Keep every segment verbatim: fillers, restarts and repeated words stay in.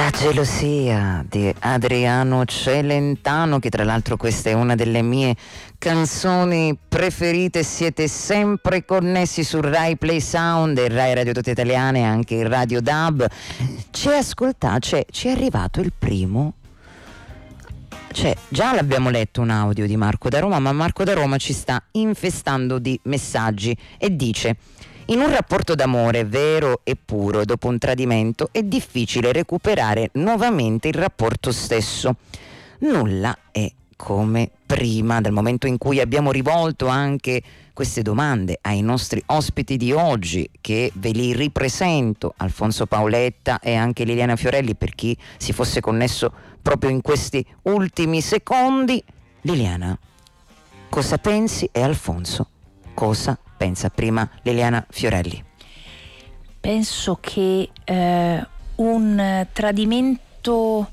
La gelosia di Adriano Celentano, che tra l'altro questa è una delle mie canzoni preferite. Siete sempre connessi su Rai Play Sound e Rai Radio Tutta Italiana e anche il Radio D A B. Ci ascolta, cioè, ci è arrivato il primo, cioè già l'abbiamo letto un audio di Marco da Roma, ma Marco da Roma ci sta infestando di messaggi e dice: in un rapporto d'amore vero e puro, dopo un tradimento, è difficile recuperare nuovamente il rapporto stesso. Nulla è come prima. Dal momento in cui abbiamo rivolto anche queste domande ai nostri ospiti di oggi, che ve li ripresento, Alfonso Paoletta e anche Liliana Fiorelli, per chi si fosse connesso proprio in questi ultimi secondi. Liliana, cosa pensi? E Alfonso, cosa pensa? Prima Liliana Fiorelli. Penso che eh, un tradimento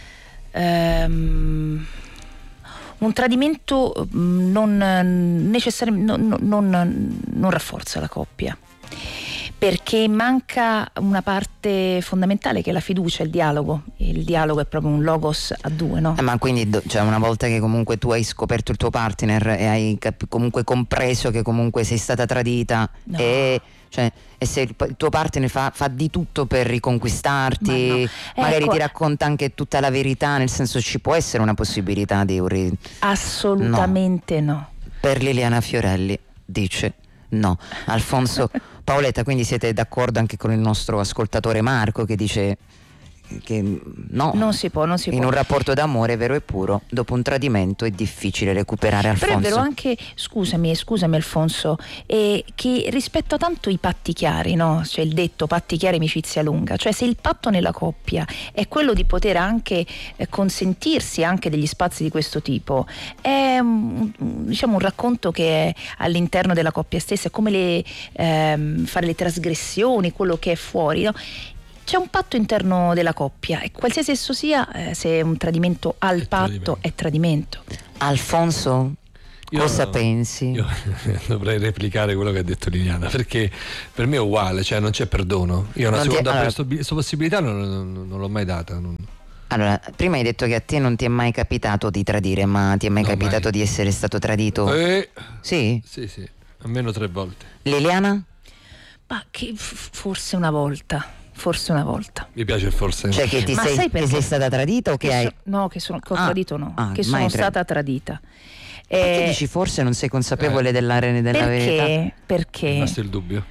ehm, un tradimento non necessariamente non, non, non rafforza la coppia, perché manca una parte fondamentale che è la fiducia, il dialogo. Il dialogo è proprio un logos a due, no? Eh, ma quindi, cioè, una volta che comunque tu hai scoperto il tuo partner e hai cap- comunque compreso che comunque sei stata tradita, no. e, cioè, e se il, il tuo partner fa, fa di tutto per riconquistarti, Ma no. magari ecco, ti racconta anche tutta la verità, nel senso, ci può essere una possibilità di un ri- assolutamente no. no. Per Liliana Fiorelli dice no. Alfonso Paoletta, quindi siete d'accordo anche con il nostro ascoltatore Marco, che dice che no, non si può, non si in può. un rapporto d'amore vero e puro, dopo un tradimento è difficile recuperare. Alfonso. Però è vero anche, scusami, scusami Alfonso, eh, che rispetto tanto i patti chiari, no? Cioè il detto patti chiari, amicizia lunga. Cioè se il patto nella coppia è quello di poter anche eh, consentirsi anche degli spazi di questo tipo, è un, diciamo un racconto che è all'interno della coppia stessa, è come le, ehm, fare le trasgressioni, quello che è fuori, no? C'è un patto interno della coppia e qualsiasi esso sia, eh, se è un tradimento al è patto, tradimento. è tradimento. Alfonso, io, cosa pensi? Io dovrei replicare quello che ha detto Liliana, perché per me è uguale, cioè non c'è perdono. Io una Non seconda ti- allora- poss- possibilità non, non- non l'ho mai data. non- Allora, prima hai detto che a te non ti è mai capitato di tradire, ma ti è mai No, capitato mai. di essere stato tradito? Eh, Sì? sì, sì, almeno tre volte. Liliana? Ma che f- forse una volta, forse una volta. Mi piace forse. Cioè che ti Ma sei, sai che perché? sei stata tradita o che, Che hai... so- no, che sono che ho Ah, tradito no, ah, che mai sono tra- stata tradita. Perché Eh, dici forse non sei consapevole Eh. della, della verità? perché? È Perché? rimasto il dubbio.